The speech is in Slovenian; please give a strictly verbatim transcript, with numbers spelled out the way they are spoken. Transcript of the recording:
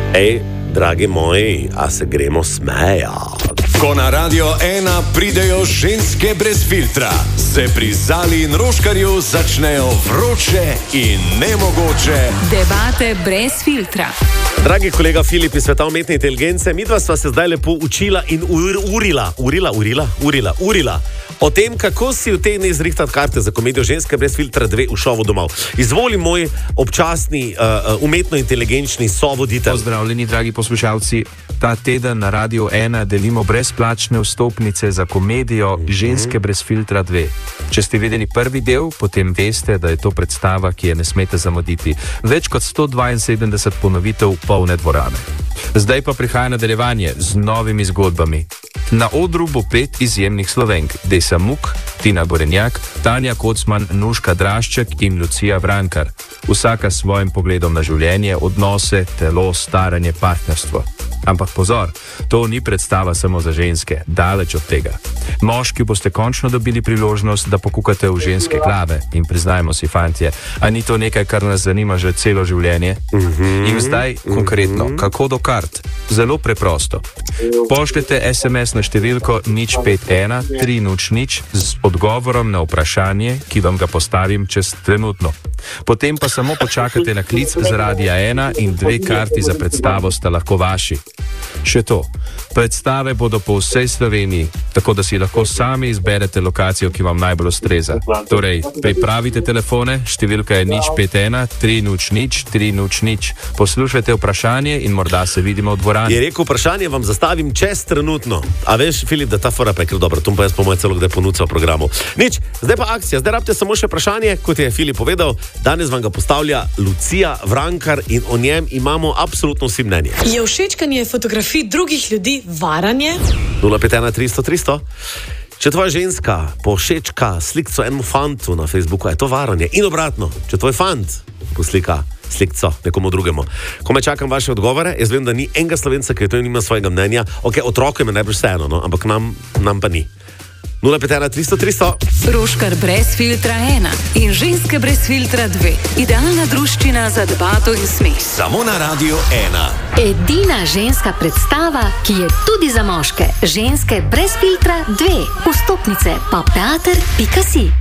Ej, dragi moji, a se gremo smejati? Ko na Radio ena pridejo ženske brez filtra, se pri Zali in Roškarju začnejo vroče in nemogoče debate brez filtra. Dragi kolega Filip iz sveta umetne inteligence, midva sva se zdaj lepo učila in ur, urila, urila, urila, urila, urila o tem, kako si v tej dne zrihtati karte za komedijo Ženske brez filtra dve v šovu domov. Izvoli moj občasni uh, umetno-inteligenčni sovoditelj. Pozdravljeni, dragi poslušalci. Ta teden na Radio ena delimo brezplačne vstopnice za komedijo Ženske brez filtra dve. Če ste videli prvi del, potem veste, da je to predstava, ki je ne smete zamuditi. Več kot sto dvainsedemdeset ponovitev polne dvorane. Zdaj pa prihaja nadaljevanje z novimi zgodbami. Na odru bo pet izjemnih Slovenk: Desa Muk, Tina Borenjak, Tanja Kocman, Nuška Drašček in Lucija Vrankar. Vsaka s svojim pogledom na življenje, odnose, telo, staranje, partnerstvo. Ampak pozor, to ni predstava samo za ženske, daleč od tega. Moški boste končno dobili priložnost, da pokukate v ženske glave. In priznajmo si, fantje, a ni to nekaj, kar nas zanima že celo življenje? In zdaj konkretno, kako do kart? Zelo preprosto. Pošljete es em es na številko nič pet ena tri nič nič z odgovorom na vprašanje, ki vam ga postavim čez trenutno. Potem pa samo počakate na klic z Radia ena in dve karti za predstavo sta lahko vaši. Še to, predstave bodo po vsej Sloveniji, tako da si lahko sami izberete lokacijo, ki vam najbolj ustreza. Torej, pripravite telefone, številka je nič pet ena tri nič nič tri nič nič. Poslušajte vprašanje in morda se vidimo v dvorani. Je rekel, vprašanje vam zastavim čez trenutno. A veš, Filip, da ta fora pa je kar dobro, tu pa jaz po moje celo kdaj ponudca v programu. Nič, zdaj pa akcija, zdaj rabite samo še vprašanje, kot je Filip povedal, danes vam ga postavlja Lucija Vrankar in o njem imamo absolutno vsi mnenje. Je všečkanje fotografij drugih ljudi varanje? nula pet ena tristo tristo. Če tvoja ženska pošečka slikco enemu fantu na Facebooku, je to varanje. In obratno, če tvoj fant poslika slikco nekomu drugemu. Ko me čakam vaše odgovore, jaz vem, da ni enega Slovenca, ki je to nima svojega mnenja. Ok, otroke me najbolj vseeno, no? Ampak nam, nam pa ni. nula pet ena tristo tristo. Roškar brez filtra ena in Ženske brez filtra dve. Idealna druščina za debato in smeh. Samo na Radio ena. Edina ženska predstava, ki je tudi za moške. Ženske brez filtra dve. Vstopnice pa teater pika si.